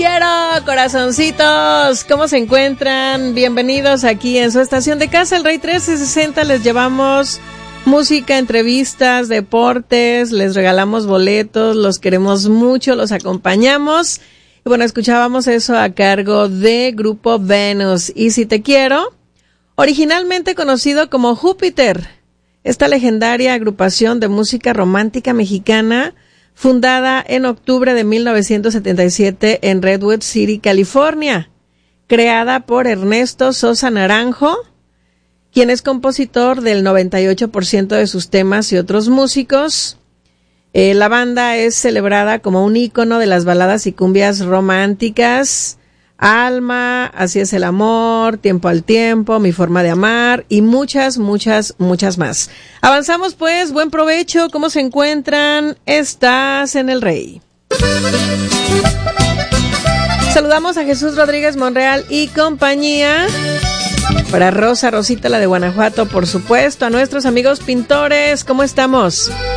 quiero, corazoncitos. ¿Cómo se encuentran? Bienvenidos aquí en su estación de casa, El Rey 1360. Les llevamos música, entrevistas, deportes, les regalamos boletos, los queremos mucho, los acompañamos. Y bueno, escuchábamos eso a cargo de Grupo Venus. Y Si Te Quiero, originalmente conocido como Júpiter, esta legendaria agrupación de música romántica mexicana, fundada en octubre de 1977 en Redwood City, California, creada por Ernesto Sosa Naranjo, quien es compositor del 98% de sus temas y otros músicos. La banda es celebrada como un ícono de las baladas y cumbias románticas: Alma, Así es el amor, Tiempo al tiempo, Mi forma de amar y muchas, muchas, muchas más. Avanzamos pues, buen provecho. ¿Cómo se encuentran? Estás en El Rey. Saludamos a Jesús Rodríguez Monreal y compañía. Para Rosita, la de Guanajuato, por supuesto. A nuestros amigos pintores, ¿cómo estamos?